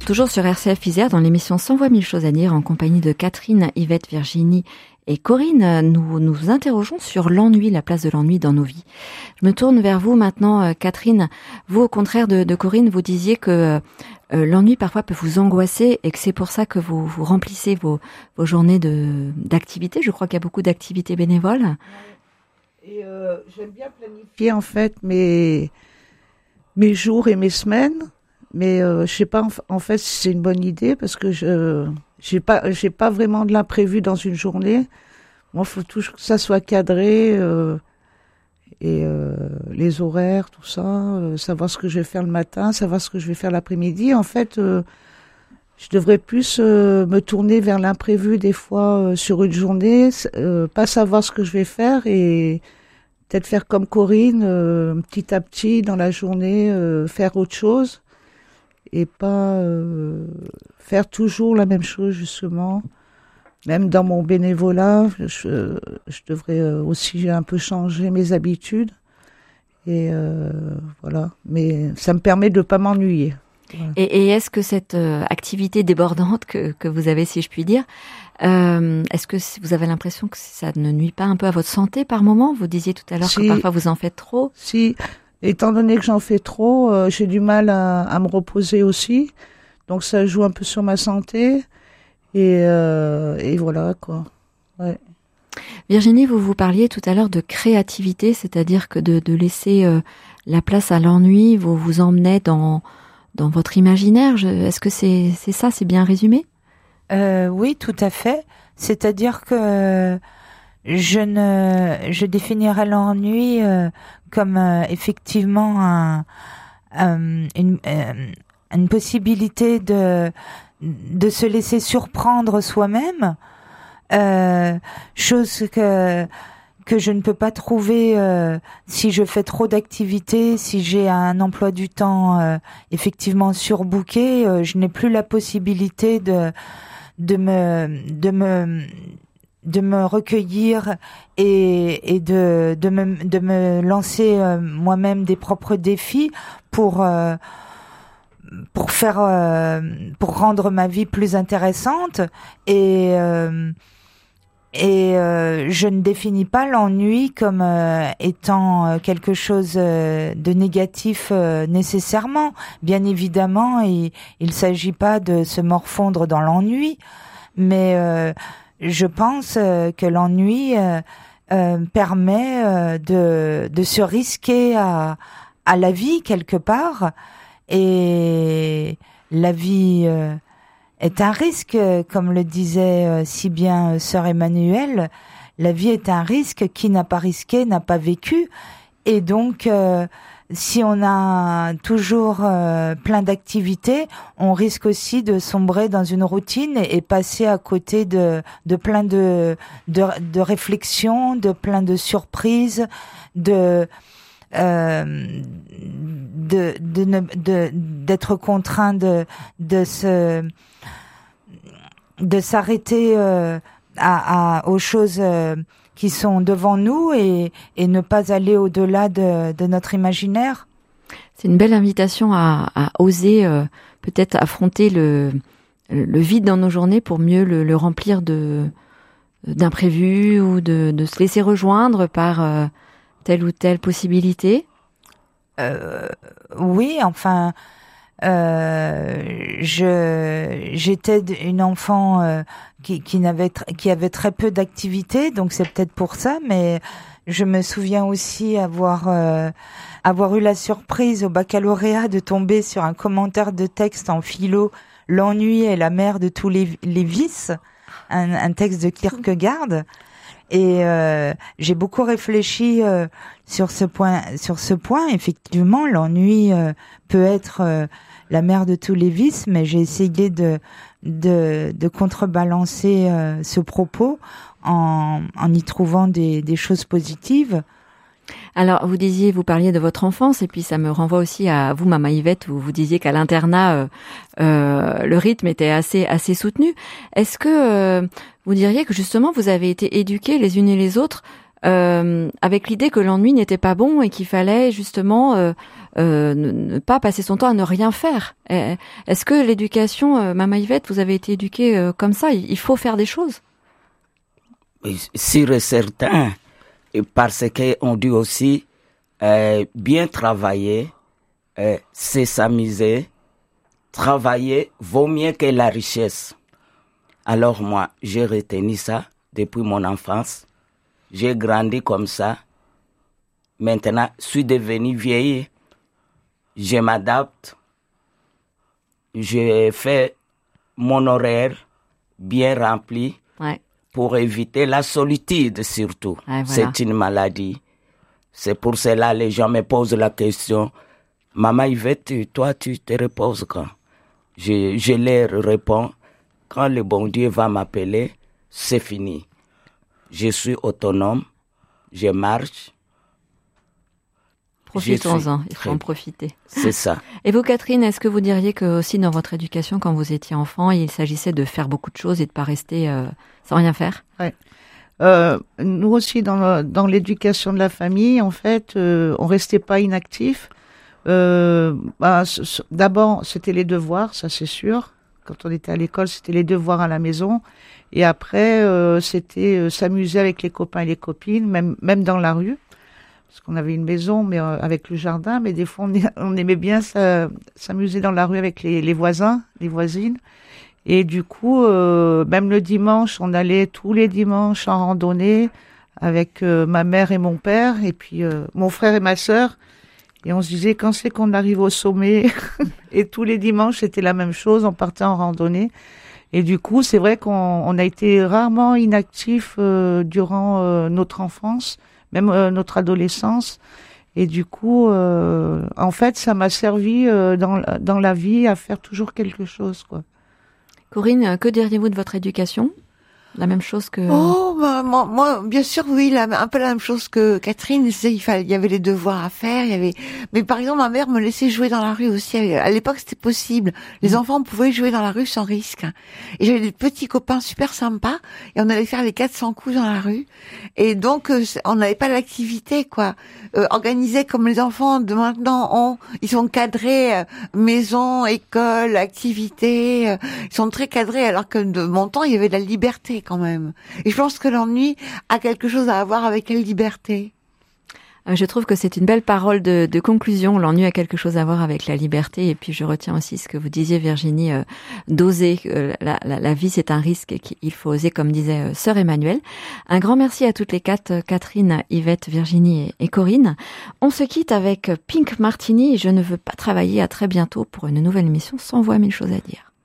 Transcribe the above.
Toujours sur RCF Isère, dans l'émission 100 voix 1000 choses à dire, en compagnie de Catherine, Yvette, Virginie et Corinne, nous nous interrogeons sur l'ennui, la place de l'ennui dans nos vies. Je me tourne vers vous maintenant, Catherine. Vous, au contraire de Corinne, vous disiez que l'ennui parfois peut vous angoisser et que c'est pour ça que vous remplissez vos journées d'activités. Je crois qu'il y a beaucoup d'activités bénévoles. Et j'aime bien planifier en fait mes jours et mes semaines. Mais je sais pas en fait si c'est une bonne idée parce que j'ai pas vraiment de l'imprévu dans une journée. Moi, faut toujours que ça soit cadré et les horaires, tout ça, savoir ce que je vais faire le matin, savoir ce que je vais faire l'après-midi. En fait, je devrais plus me tourner vers l'imprévu des fois sur une journée, pas savoir ce que je vais faire et peut-être faire comme Corinne, petit à petit dans la journée, faire autre chose. Et pas faire toujours la même chose, justement. Même dans mon bénévolat, je devrais aussi un peu changer mes habitudes. Et voilà. Mais ça me permet de ne pas m'ennuyer. Voilà. Et est-ce que cette activité débordante que vous avez, si je puis dire, est-ce que vous avez l'impression que ça ne nuit pas un peu à votre santé par moment ? Vous disiez tout à l'heure que parfois vous en faites trop. Si. Étant donné que j'en fais trop, j'ai du mal à me reposer aussi. Donc ça joue un peu sur ma santé. Et voilà, quoi. Ouais. Virginie, vous parliez tout à l'heure de créativité, c'est-à-dire que de laisser la place à l'ennui, vous emmenez dans votre imaginaire. Est-ce que c'est ça, c'est bien résumé ? Oui, tout à fait. C'est-à-dire que je définirais l'ennui comme effectivement une possibilité de se laisser surprendre soi-même, chose que je ne peux pas trouver si je fais trop d'activités, si j'ai un emploi du temps effectivement surbooké, je n'ai plus la possibilité de me recueillir et de me lancer moi-même des propres défis pour rendre ma vie plus intéressante et je ne définis pas l'ennui comme étant quelque chose de négatif nécessairement. Bien évidemment, il s'agit pas de se morfondre dans l'ennui, mais je pense que l'ennui permet de se risquer à la vie quelque part, et la vie est un risque, comme le disait si bien sœur Emmanuelle. La vie est un risque, qui n'a pas risqué n'a pas vécu, et donc si on a toujours plein d'activités, on risque aussi de sombrer dans une routine et passer à côté de plein de réflexions, de plein de surprises, d'être contraint de s'arrêter aux choses qui sont devant nous et ne pas aller au-delà de notre imaginaire. C'est une belle invitation à oser peut-être affronter le vide dans nos journées pour mieux le remplir d'imprévus ou de se laisser rejoindre par telle ou telle possibilité. Oui, enfin, j'étais une enfant qui avait très peu d'activités, donc c'est peut-être pour ça, mais je me souviens aussi avoir eu la surprise au baccalauréat de tomber sur un commentaire de texte en philo, L'ennui est la mère de tous les vices, un texte de Kierkegaard. Et j'ai beaucoup réfléchi sur ce point. Effectivement, l'ennui peut être la mère de tous les vices, mais j'ai essayé de contrebalancer ce propos en y trouvant des choses positives. Alors, vous parliez de votre enfance, et puis ça me renvoie aussi à vous, Maman Yvette, où vous disiez qu'à l'internat, le rythme était assez soutenu. Est-ce que vous diriez que justement vous avez été éduquées les unes et les autres avec l'idée que l'ennui n'était pas bon et qu'il fallait justement ne pas passer son temps à ne rien faire. Est-ce que l'éducation, Maman Yvette, vous avez été éduquée comme ça? Il faut faire des choses? Sûr et certain, parce qu'on dit aussi bien travailler, c'est s'amuser. Travailler vaut mieux que la richesse. Alors moi, j'ai retenu ça depuis mon enfance. J'ai grandi comme ça. Maintenant, je suis devenu vieille. Je m'adapte. Je fais mon horaire bien rempli pour éviter la solitude surtout. Voilà. C'est une maladie. C'est pour cela que les gens me posent la question. Maman Yvette, toi, tu te reposes quand? Je leur réponds, quand le bon Dieu va m'appeler, c'est fini. Je suis autonome, je marche. Profitons-en, il faut en profiter. C'est ça. Et vous, Catherine, est-ce que vous diriez que aussi dans votre éducation, quand vous étiez enfant, il s'agissait de faire beaucoup de choses et de pas rester sans rien faire? Ouais. Nous aussi, dans l'éducation de la famille, en fait, on restait pas inactifs. D'abord, c'était les devoirs, ça c'est sûr. Quand on était à l'école, c'était les devoirs à la maison. Et après, c'était s'amuser avec les copains et les copines, même dans la rue. Parce qu'on avait une maison, mais avec le jardin. Mais des fois, on aimait bien s'amuser dans la rue avec les voisins, les voisines. Et du coup, même le dimanche, on allait tous les dimanches en randonnée avec ma mère et mon père, et puis mon frère et ma sœur. Et on se disait, quand c'est qu'on arrive au sommet? Et tous les dimanches, c'était la même chose, on partait en randonnée. Et du coup, c'est vrai qu'on a été rarement inactifs durant notre enfance, même notre adolescence. Et du coup, en fait, ça m'a servi dans la vie à faire toujours quelque chose, quoi. Corinne, que diriez-vous de votre éducation? La même chose que... Oh, bah, moi, bien sûr, oui, un peu la même chose que Catherine. Il y avait les devoirs à faire, mais par exemple, ma mère me laissait jouer dans la rue aussi. À l'époque, c'était possible. Les enfants pouvaient jouer dans la rue sans risque. Et j'avais des petits copains super sympas, et on allait faire les 400 coups dans la rue. Et donc, on n'avait pas l'activité, quoi. Organisée comme les enfants de maintenant ils sont cadrés, maison, école, activité, ils sont très cadrés, alors que de mon temps, il y avait de la liberté, quand même. Et je pense que l'ennui a quelque chose à voir avec la liberté. Je trouve que c'est une belle parole de conclusion. L'ennui a quelque chose à voir avec la liberté. Et puis je retiens aussi ce que vous disiez, Virginie, d'oser. La vie, c'est un risque et qu'il faut oser, comme disait sœur Emmanuelle. Un grand merci à toutes les quatre, Catherine, Yvette, Virginie et Corinne. On se quitte avec Pink Martini et Je ne veux pas travailler. À très bientôt pour une nouvelle émission 100 voix, 1000 choses à dire.